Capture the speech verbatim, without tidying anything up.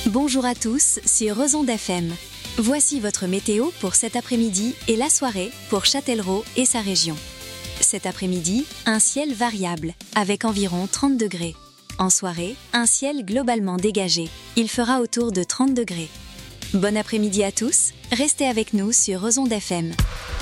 Bonjour à tous sur Ozonde F M. Voici votre météo pour cet après-midi et la soirée pour Châtellerault et sa région. Cet après-midi, un ciel variable avec environ trente degrés. En soirée, un ciel globalement dégagé. Il fera autour de trente degrés. Bon après-midi à tous, restez avec nous sur Ozonde F M.